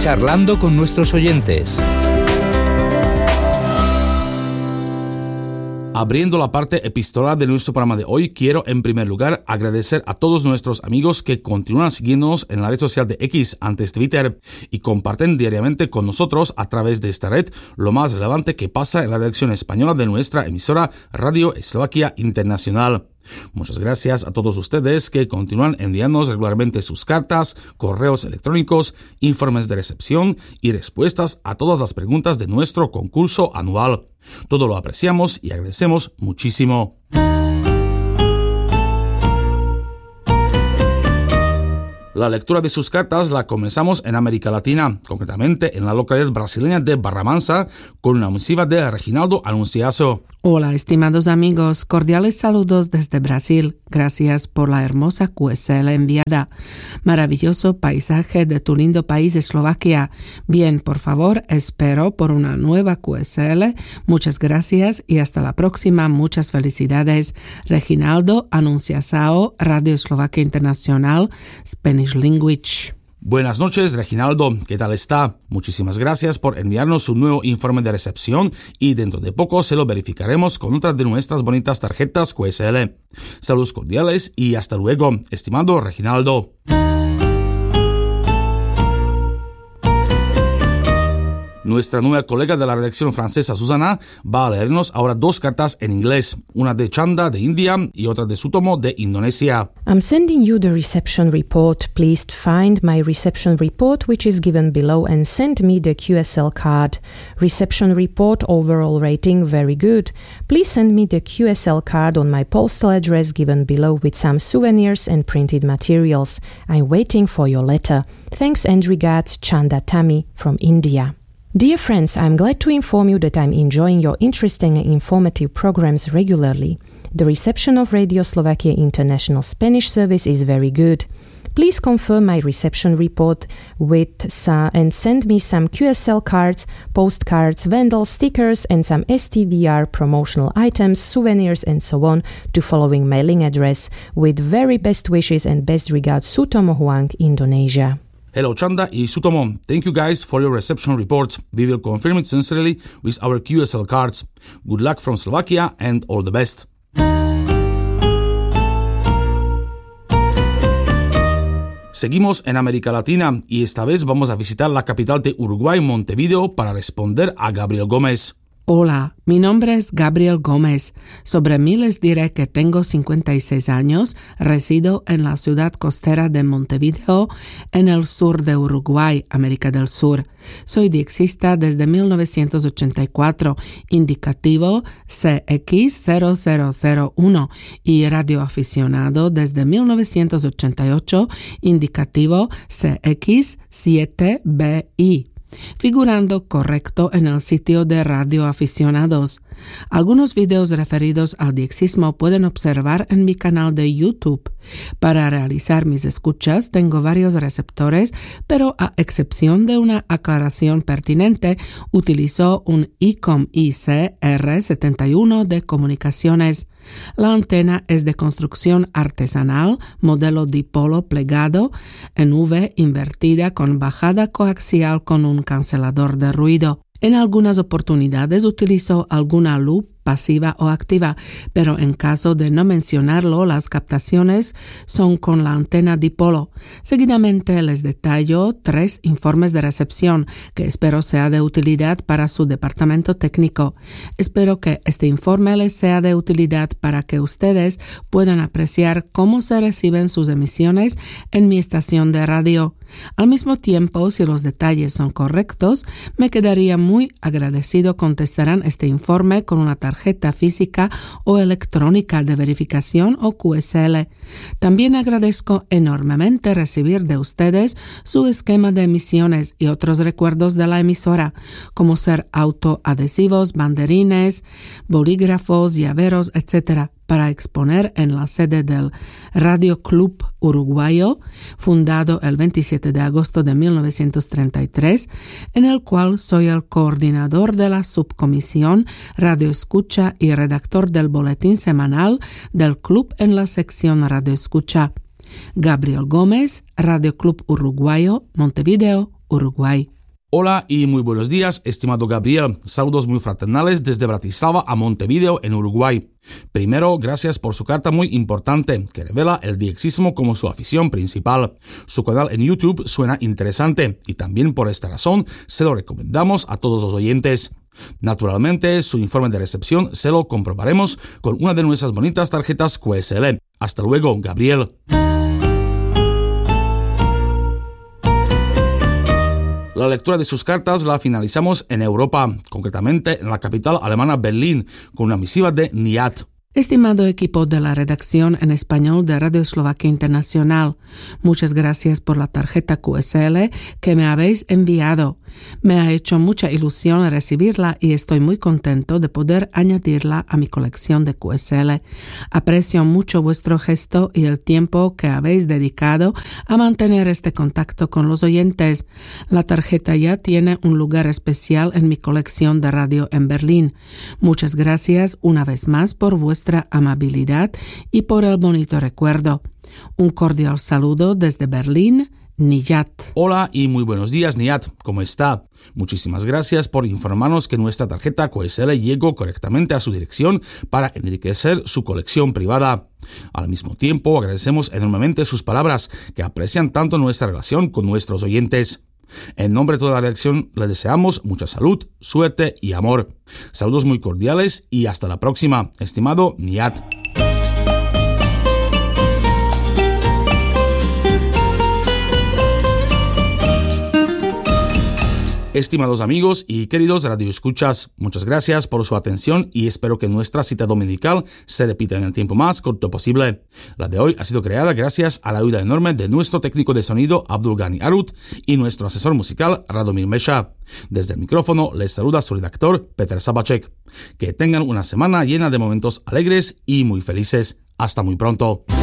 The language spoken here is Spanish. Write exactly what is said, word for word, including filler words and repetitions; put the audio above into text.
charlando con nuestros oyentes. Abriendo la parte epistolar de nuestro programa de hoy, quiero en primer lugar agradecer a todos nuestros amigos que continúan siguiéndonos en la red social de X, antes Twitter, y comparten diariamente con nosotros a través de esta red lo más relevante que pasa en la redacción española de nuestra emisora Radio Eslovaquia Internacional. Muchas gracias a todos ustedes que continúan enviándonos regularmente sus cartas, correos electrónicos, informes de recepción y respuestas a todas las preguntas de nuestro concurso anual. Todo lo apreciamos y agradecemos muchísimo. La lectura de sus cartas la comenzamos en América Latina, concretamente en la localidad brasileña de Barramansa, con una misiva de Reginaldo Anunciaso. Hola, estimados amigos, cordiales saludos desde Brasil. Gracias por la hermosa Q S L enviada. Maravilloso paisaje de tu lindo país, Eslovaquia. Bien, por favor, espero por una nueva Q S L. Muchas gracias y hasta la próxima. Muchas felicidades. Reginaldo Anunciaso, Radio Eslovaquia Internacional, Spanish Language. Buenas noches, Reginaldo. ¿Qué tal está? Muchísimas gracias por enviarnos un nuevo informe de recepción y dentro de poco se lo verificaremos con otra de nuestras bonitas tarjetas Q S L. Saludos cordiales y hasta luego, estimado Reginaldo. Nuestra nueva colega de la redacción francesa, Susana, va a leernos ahora dos cartas en inglés, una de Chanda de India y otra de Sutomo de Indonesia. I'm sending you the reception report. Please find my reception report, which is given below, and send me the Q S L card. Reception report overall rating very good. Please send me the Q S L card on my postal address given below with some souvenirs and printed materials. I'm waiting for your letter. Thanks and regards, Chanda Tami from India. Dear friends, I'm glad to inform you that I'm enjoying your interesting and informative programs regularly. The reception of Radio Slovakia International Spanish Service is very good. Please confirm my reception report with uh, and send me some Q S L cards, postcards, vandal stickers and some S T V R promotional items, souvenirs and so on to following mailing address with very best wishes and best regards, Sutomo Huang, Indonesia. Hello Chanda y Sutomo, thank you guys for your reception reports. We will confirm it sincerely with our Q S L cards. Good luck from Slovakia and all the best. Seguimos en América Latina y esta vez vamos a visitar la capital de Uruguay, Montevideo, para responder a Gabriel Gómez. Hola, mi nombre es Gabriel Gómez. Sobre mí les diré que tengo cincuenta y seis años, resido en la ciudad costera de Montevideo, en el sur de Uruguay, América del Sur. Soy diexista desde mil novecientos ochenta y cuatro, indicativo C X cero cero cero uno, y radioaficionado desde mil novecientos ochenta y ocho, indicativo C X siete B I. Figurando correcto en el sitio de radioaficionados. Algunos videos referidos al diexismo pueden observar en mi canal de YouTube. Para realizar mis escuchas tengo varios receptores, pero a excepción de una aclaración pertinente, utilizo un I C O M I C R setenta y uno de comunicaciones. La antena es de construcción artesanal, modelo dipolo plegado, en V invertida con bajada coaxial con un cancelador de ruido. En algunas oportunidades utilizo alguna loop pasiva o activa, pero en caso de no mencionarlo, las captaciones son con la antena dipolo. Seguidamente les detallo tres informes de recepción que espero sea de utilidad para su departamento técnico. Espero que este informe les sea de utilidad para que ustedes puedan apreciar cómo se reciben sus emisiones en mi estación de radio. Al mismo tiempo, si los detalles son correctos, me quedaría muy agradecido contestarán este informe con una tarjeta física o electrónica de verificación o Q S L. También agradezco enormemente recibir de ustedes su esquema de emisiones y otros recuerdos de la emisora, como ser autoadhesivos, banderines, bolígrafos, llaveros, etcétera, para exponer en la sede del Radio Club Uruguayo, fundado el veintisiete de agosto de mil novecientos treinta y tres, en el cual soy el coordinador de la subcomisión Radio Escucha y redactor del boletín semanal del club en la sección Radio Escucha. Gabriel Gómez, Radio Club Uruguayo, Montevideo, Uruguay. Hola y muy buenos días, estimado Gabriel. Saludos muy fraternales desde Bratislava a Montevideo, en Uruguay. Primero, gracias por su carta muy importante, que revela el diexismo como su afición principal. Su canal en YouTube suena interesante y también por esta razón se lo recomendamos a todos los oyentes. Naturalmente, su informe de recepción se lo comprobaremos con una de nuestras bonitas tarjetas Q S L. Hasta luego, Gabriel. La lectura de sus cartas la finalizamos en Europa, concretamente en la capital alemana Berlín, con una misiva de Nihat. Estimado equipo de la redacción en español de Radio Eslovaquia Internacional, muchas gracias por la tarjeta Q S L que me habéis enviado. Me ha hecho mucha ilusión recibirla y estoy muy contento de poder añadirla a mi colección de Q S L. Aprecio mucho vuestro gesto y el tiempo que habéis dedicado a mantener este contacto con los oyentes. La tarjeta ya tiene un lugar especial en mi colección de radio en Berlín. Muchas gracias una vez más por vuestra amabilidad y por el bonito recuerdo. Un cordial saludo desde Berlín, Nihat. Hola y muy buenos días, Nihat. ¿Cómo está? Muchísimas gracias por informarnos que nuestra tarjeta Q S L llegó correctamente a su dirección para enriquecer su colección privada. Al mismo tiempo, agradecemos enormemente sus palabras que aprecian tanto nuestra relación con nuestros oyentes. En nombre de toda la redacción le deseamos mucha salud, suerte y amor. Saludos muy cordiales y hasta la próxima, estimado Nihat. Estimados amigos y queridos radioescuchas, muchas gracias por su atención y espero que nuestra cita dominical se repita en el tiempo más corto posible. La de hoy ha sido creada gracias a la ayuda enorme de nuestro técnico de sonido Abdulgani Arut y nuestro asesor musical Radomir Mesha. Desde el micrófono les saluda su redactor Peter Sabacek. Que tengan una semana llena de momentos alegres y muy felices. Hasta muy pronto.